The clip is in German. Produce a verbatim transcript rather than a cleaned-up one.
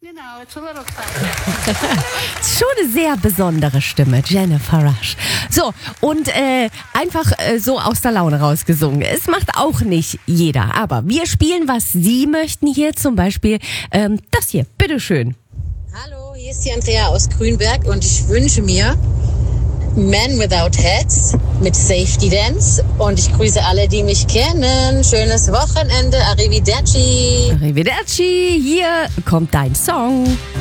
Genau, it's a little classic. Schon eine sehr besondere Stimme, Jennifer Rush. So, und äh, einfach äh, so aus der Laune rausgesungen. Es macht auch nicht jeder, aber wir spielen, was Sie möchten hier, zum Beispiel ähm, das hier, bitteschön. Hallo, hier ist die Andrea aus Grünberg und ich wünsche mir Men Without Heads mit Safety Dance und ich grüße alle, die mich kennen. Schönes Wochenende, Arrivederci. Arrivederci, hier kommt dein Song.